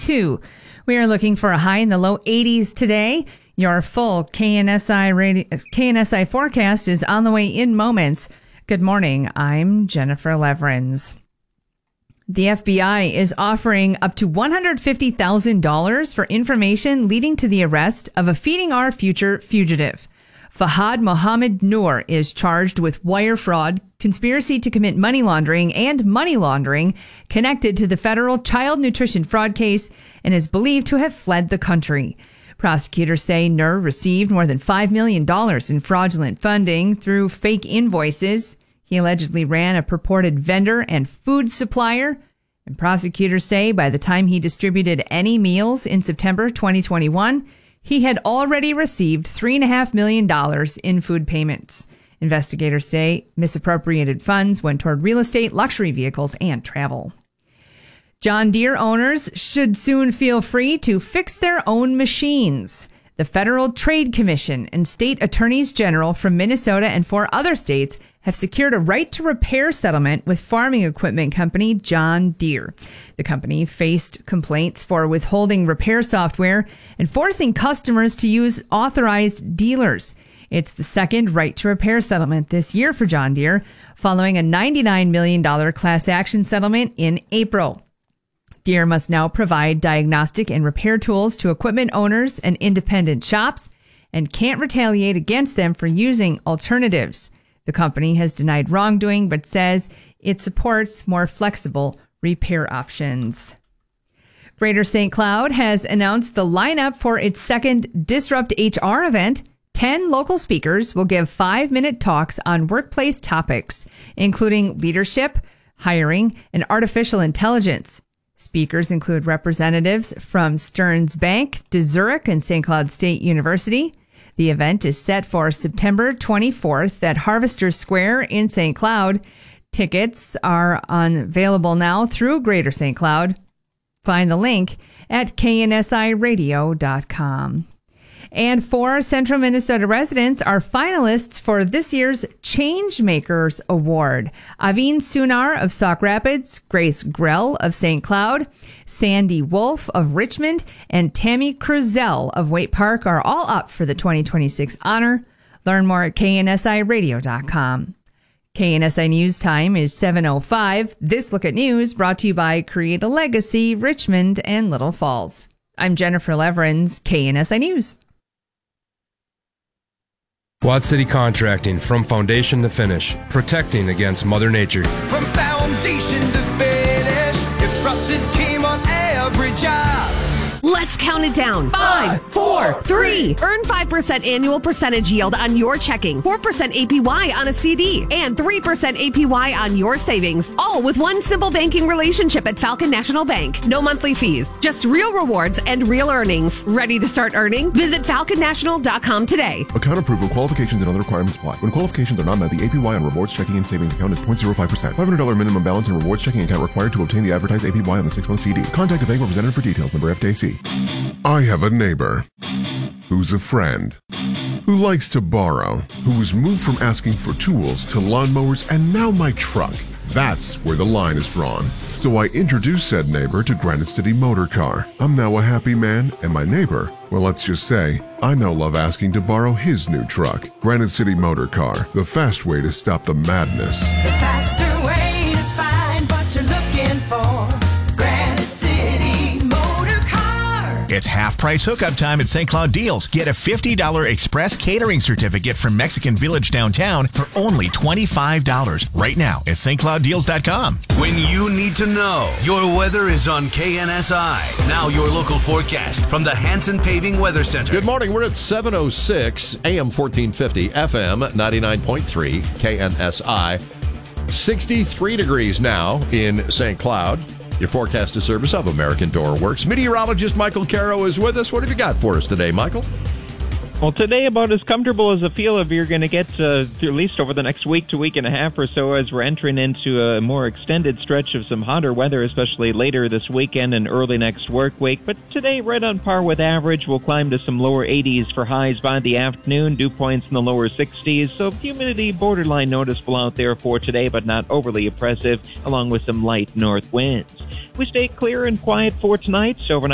72. We are looking for a high in the low 80s today. Your full KNSI forecast is on the way in moments. Good morning. I'm Jennifer Leverins. The FBI is offering up to $150,000 for information leading to the arrest of a Feeding Our Future fugitive. Fahad Mohammed Noor is charged with wire fraud, conspiracy to commit money laundering, and money laundering connected to the federal child nutrition fraud case and is believed to have fled the country. Prosecutors say Noor received more than $5 million in fraudulent funding through fake invoices. He allegedly ran a purported vendor and food supplier. And prosecutors say by the time he distributed any meals in September 2021, he had already received $3.5 million in food payments. Investigators say misappropriated funds went toward real estate, luxury vehicles, and travel. John Deere owners should soon feel free to fix their own machines. The Federal Trade Commission and state attorneys general from Minnesota and 4 other states have secured a right to repair settlement with farming equipment company John Deere. The company faced complaints for withholding repair software and forcing customers to use authorized dealers. It's the second right to repair settlement this year for John Deere, following a $99 million class action settlement in April. Deere must now provide diagnostic and repair tools to equipment owners and independent shops and can't retaliate against them for using alternatives. The company has denied wrongdoing but says it supports more flexible repair options. Greater St. Cloud has announced the lineup for its second Disrupt HR event. 10 local speakers will give 5-minute talks on workplace topics, including leadership, hiring, and artificial intelligence. Speakers include representatives from Stearns Bank, Zurich, and St. Cloud State University. The event is set for September 24th at Harvester Square in St. Cloud. Tickets are available now through Greater St. Cloud. Find the link at knSIradio.com. And 4 Central Minnesota residents are finalists for this year's Changemakers Award. Aveen Sunar of Sauk Rapids, Grace Grell of St. Cloud, Sandy Wolf of Richmond, and Tammy Cruzel of Waite Park are all up for the 2026 honor. Learn more at knSIradio.com. KNSI News Time is 7:05. This Look at News brought to you by Create a Legacy, Richmond and Little Falls. I'm Jennifer Leverins, KNSI News. Quad City Contracting, from foundation to finish, protecting against Mother Nature. From foundation to finish, your trusted team on every job. Let's count it down. 5, 4, 3. Earn 5% annual percentage yield on your checking, 4% APY on a CD, and 3% APY on your savings. All with one simple banking relationship at Falcon National Bank. No monthly fees, just real rewards and real earnings. Ready to start earning? Visit falconnational.com today. Account approval, qualifications, and other requirements apply. When qualifications are not met, the APY on rewards checking and savings account is 0.05%. $500 minimum balance in rewards checking account required to obtain the advertised APY on the 6-month CD. Contact a bank representative for details. Member FDIC. I have a neighbor who's a friend, who likes to borrow, who was moved from asking for tools to lawnmowers and now my truck. That's where the line is drawn. So I introduced said neighbor to Granite City Motor Car. I'm now a happy man, and my neighbor, well, let's just say, I now love asking to borrow his new truck. Granite City Motor Car, the fast way to stop the madness. The faster way to find what you're looking for. Granite City Motor Car. It's half-price hookup time at St. Cloud Deals. Get a $50 express catering certificate from Mexican Village downtown for only $25 right now at stclouddeals.com. When you need to know, your weather is on KNSI. Now your local forecast from the Hanson Paving Weather Center. Good morning. We're at 7:06, AM 1450, FM 99.3, KNSI. 63 degrees now in St. Cloud. Your forecast is service of American Door Works. Meteorologist Michael Caro is with us. What have you got for us today, Michael? Well, today about as comfortable as a feel of you're going to get at least over the next week to week and a half or so as we're entering into a more extended stretch of some hotter weather, especially later this weekend and early next work week. But today, right on par with average, we'll climb to some lower 80s for highs by the afternoon, dew points in the lower 60s. So humidity borderline noticeable out there for today, but not overly oppressive, along with some light north winds. We stay clear and quiet for tonight. Overnight